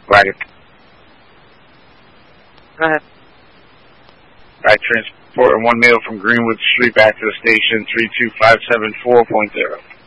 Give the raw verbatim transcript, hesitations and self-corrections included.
Wagon. Go ahead. Right, transporting one male from Greenwood Street back to the station, three two five seven four point zero.